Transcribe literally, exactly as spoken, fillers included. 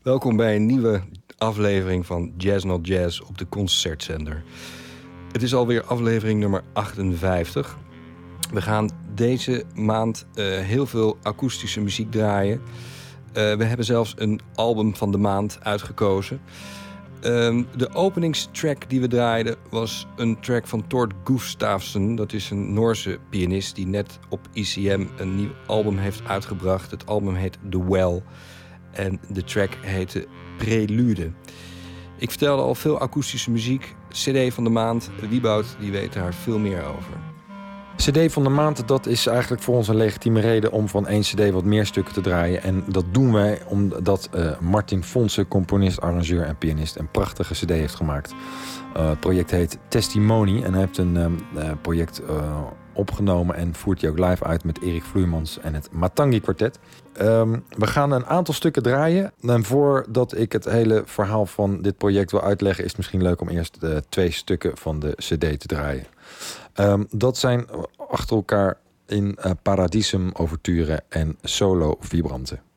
Welkom bij een nieuwe aflevering van Jazz Not Jazz op de Concertzender. Het is alweer aflevering nummer achtenvijftig. We gaan deze maand uh, heel veel akoestische muziek draaien. Uh, we hebben zelfs een album van de maand uitgekozen. Um, de openingstrack die we draaiden was een track van Tord Gustafsson. Dat is een Noorse pianist die net op I C M een nieuw album heeft uitgebracht. Het album heet The Well en de track heette Prelude. Ik vertelde al veel akoestische muziek. C D van de maand, Wieboud die weet daar veel meer over. C D van de maand, dat is eigenlijk voor ons een legitieme reden om van één C D wat meer stukken te draaien. En dat doen wij omdat uh, Martin Fonse, componist, arrangeur en pianist, een prachtige C D heeft gemaakt. Uh, het project heet Testimony en hij heeft een um, uh, project uh, opgenomen en voert die ook live uit met Erik Vloeimans en het Matangi Quartet. Um, we gaan een aantal stukken draaien. En voordat ik het hele verhaal van dit project wil uitleggen, is het misschien leuk om eerst de twee stukken van de C D te draaien. Um, dat zijn achter elkaar in uh, Paradisum Overture en Solo Vibrante.